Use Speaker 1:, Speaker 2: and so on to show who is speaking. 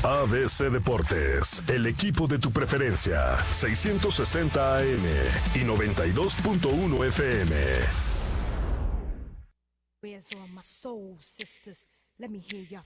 Speaker 1: ABC Deportes, el equipo de tu preferencia, 660 AM y 92.1 FM.
Speaker 2: Where's all my soul sisters? Let me hear your